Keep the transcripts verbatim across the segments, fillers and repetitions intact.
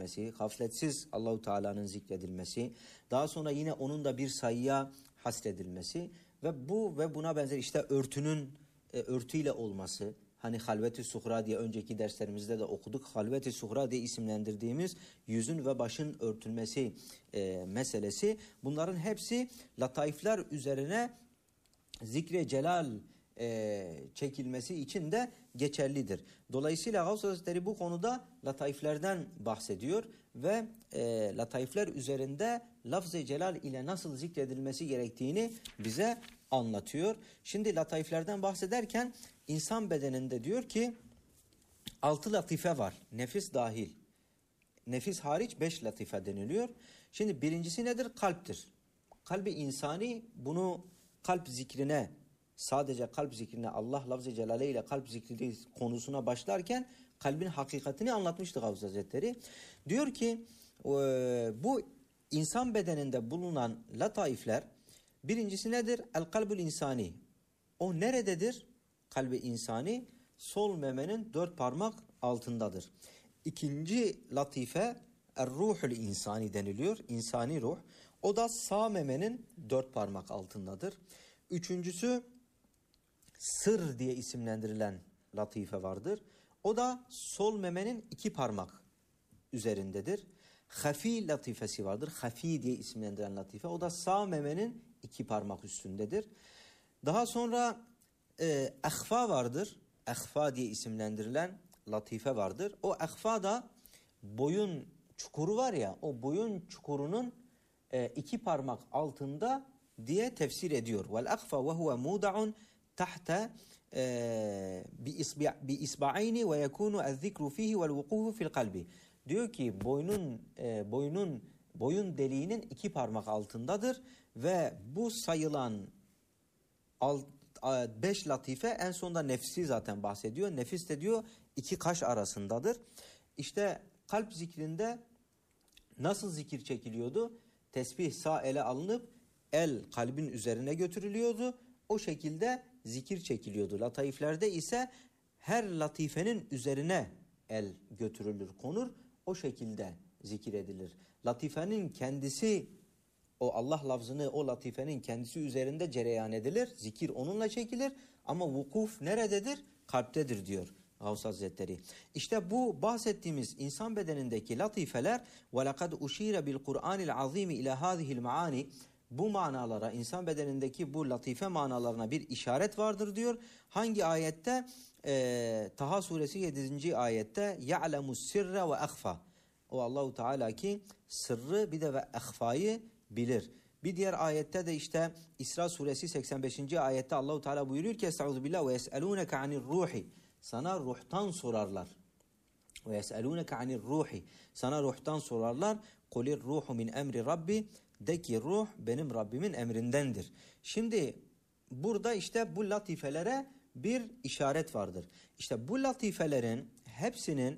zikretmesi, gafletsiz Allahu Teala'nın zikredilmesi, daha sonra yine onun da bir sayıya hasredilmesi ve bu ve buna benzer işte örtünün e, örtüyle olması. Hani halvet-i suhra diye önceki derslerimizde de okuduk. Halvet-i suhra diye isimlendirdiğimiz yüzün ve başın örtülmesi e, meselesi. Bunların hepsi lataifler üzerine zikre celal e, çekilmesi için de geçerlidir. Dolayısıyla Gavs Hazretleri bu konuda lataiflerden bahsediyor ve e, lataifler üzerinde lafz-ı celal ile nasıl zikredilmesi gerektiğini bize anlatıyor. Şimdi lataiflerden bahsederken insan bedeninde diyor ki altı latife var. Nefis dahil. Nefis hariç beş latife deniliyor. Şimdi birincisi nedir? Kalptir. Kalbi insani bunu kalp zikrine, sadece kalp zikrine Allah lafz-ı celale ile kalp zikri konusuna başlarken kalbin hakikatini anlatmıştı Gavs Hazretleri. Diyor ki bu insan bedeninde bulunan lataifler birincisi nedir? El kalbül insani. O nerededir? Kalbi insani sol memenin dört parmak altındadır. İkinci latife er-ruhul insani deniliyor. İnsani ruh. O da sağ memenin dört parmak altındadır. Üçüncüsü sır diye isimlendirilen latife vardır. O da sol memenin iki parmak üzerindedir. Hafi latifesi vardır. Hafi diye isimlendirilen latife. O da sağ memenin iki parmak üstündedir. Daha sonra e, ehfa vardır. Ehfa diye isimlendirilen latife vardır. O ehfa da boyun çukuru var ya, o boyun çukurunun e, iki parmak altında diye tefsir ediyor. Vel ehfa ve huve muda'un tahta bi isba'ayni ve yekunu ez-zikru fihi vel vukufu fil kalbi. Diyor ki boynun e, boynun boyun deliğinin iki parmak altındadır ve bu sayılan alt, beş latife en sonunda nefsi zaten bahsediyor. Nefis de diyor iki kaş arasındadır. İşte kalp zikrinde nasıl zikir çekiliyordu? Tesbih sağ ele alınıp el kalbin üzerine götürülüyordu. O şekilde zikir çekiliyordu. Lataiflerde ise her latifenin üzerine el götürülür, konur. O şekilde zikir edilir. Latifenin kendisi, o Allah lafzını o latifenin kendisi üzerinde cereyan edilir. Zikir onunla çekilir ama vukuf nerededir? Kalptedir diyor Gavs Hazretleri. İşte bu bahsettiğimiz insan bedenindeki latifeler وَلَقَدْ اُشِيرَ بِالْقُرْآنِ الْعَظِيمِ اِلَى هَذِهِ الْمَعَانِ bu manalara, insan bedenindeki bu latife manalarına bir işaret vardır diyor. Hangi ayette? Ee, Taha suresi yedinci ayette يَعْلَمُ السِّرَّ وَاَخْفَى. O Allahu Teala ki sırrı bir de ve ehfayı bilir. Bir diğer ayette de işte İsra suresi seksen beşinci ayette Allahu Teala buyuruyor ki Estaizu billah ve yeselûneke anir ruhi. Sana ruhtan sorarlar. Ve yeselûneke anir ruhi. Sana ruhtan sorarlar. Kulir ruhu min emri rabbi. De ki ruh benim Rabbimin emrindendir. Şimdi burada işte bu latifelere bir işaret vardır. İşte bu latifelerin hepsinin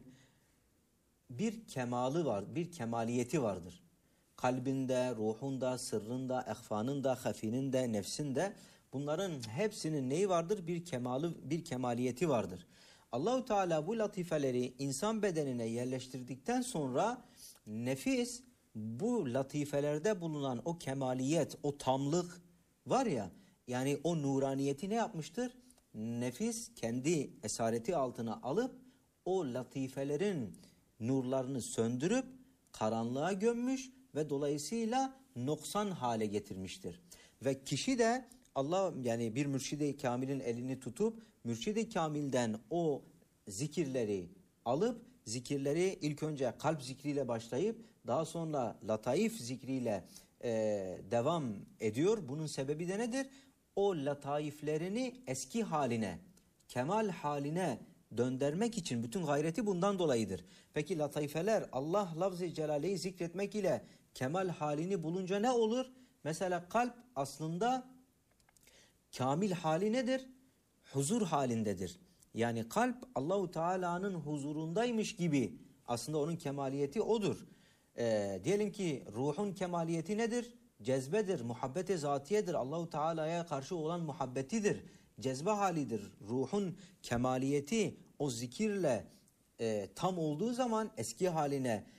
bir kemalı var, bir kemaliyeti vardır. Kalbinde, ruhunda, sırrında, ehfanın da, hafinin de, nefsin de bunların hepsinin neyi vardır? Bir kemalı, bir kemaliyeti vardır. Allahu Teala bu latifeleri insan bedenine yerleştirdikten sonra nefis bu latifelerde bulunan o kemaliyet, o tamlık var ya, yani o nuraniyeti ne yapmıştır? Nefis kendi esareti altına alıp o latifelerin nurlarını söndürüp karanlığa gömmüş ve dolayısıyla noksan hale getirmiştir. Ve kişi de Allah yani bir mürşid-i kamilin elini tutup mürşid-i kamilden o zikirleri alıp zikirleri ilk önce kalp zikriyle başlayıp daha sonra lataif zikriyle e, devam ediyor. Bunun sebebi de nedir? O lataiflerini eski haline, kemal haline döndürmek için bütün gayreti bundan dolayıdır. Peki lataifeler Allah lafz-ı celaleyi zikretmek ile kemal halini bulunca ne olur? Mesela kalp aslında kamil hali nedir? Huzur halindedir. Yani kalp Allahu Teala'nın huzurundaymış gibi aslında onun kemaliyeti odur. Ee, diyelim ki ruhun kemaliyeti nedir? Cezbedir, muhabbet-i zatiyedir. Allahu Teala'ya karşı olan muhabbetidir. Cezbe halidir. Ruhun kemaliyeti o zikirle e, tam olduğu zaman eski haline